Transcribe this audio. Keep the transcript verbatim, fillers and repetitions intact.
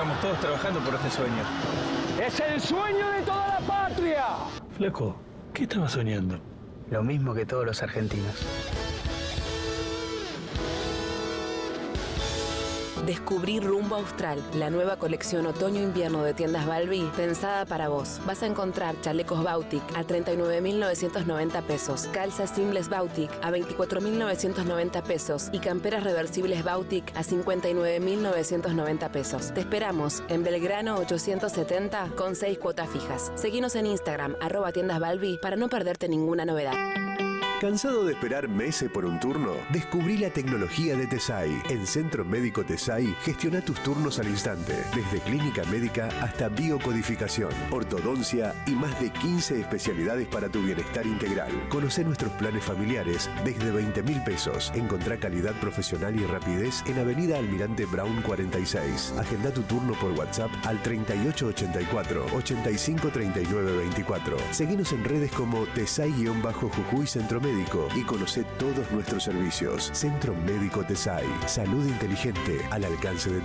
estamos todos trabajando por este sueño. ¡Es el sueño de toda la patria! Flaco, ¿qué estabas soñando? Lo mismo que todos los argentinos. Descubrí Rumbo Austral, la nueva colección otoño-invierno de tiendas Balbi, pensada para vos. Vas a encontrar chalecos Bautic a treinta y nueve mil novecientos noventa pesos, calzas Seamless Bautic a veinticuatro mil novecientos noventa pesos y camperas reversibles Bautic a cincuenta y nueve mil novecientos noventa pesos. Te esperamos en Belgrano ochocientos setenta con seis cuotas fijas. Seguinos en Instagram, arroba tiendas Balbi, para no perderte ninguna novedad. ¿Cansado de esperar meses por un turno? Descubrí la tecnología de Tesai. En Centro Médico Tesai, gestiona tus turnos al instante, desde clínica médica hasta biocodificación, ortodoncia y más de quince especialidades para tu bienestar integral. Conocé nuestros planes familiares desde veinte mil pesos. Encontrá calidad profesional y rapidez en Avenida Almirante Brown cuarenta y seis. Agenda tu turno por WhatsApp al treinta y ocho ochenta y cuatro, ochenta y cinco treinta y nueve veinticuatro. Seguinos en redes como Tesai-Jujuy Centro Médico y conoce todos nuestros servicios. Centro Médico Tesai. Salud inteligente al alcance de